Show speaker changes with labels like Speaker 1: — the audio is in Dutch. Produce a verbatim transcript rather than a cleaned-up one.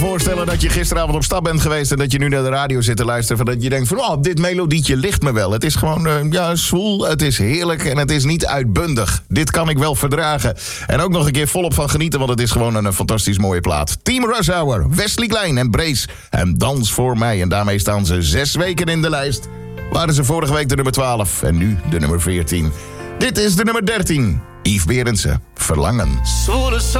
Speaker 1: Voorstellen dat je gisteravond op stap bent geweest en dat je nu naar de radio zit te luisteren, van dat je denkt van, oh, dit melodietje ligt me wel. Het is gewoon, uh, ja, zwoel, het is heerlijk en het is niet uitbundig. Dit kan ik wel verdragen. En ook nog een keer volop van genieten, want het is gewoon een, een fantastisch mooie plaat. Team Rush Hour, Wesley Klein en Brace en Dans voor mij. En daarmee staan ze zes weken in de lijst. Waren ze vorige week de nummer twaalf en nu de nummer veertien. Dit is de nummer dertien. Yves Berendsen, Verlangen.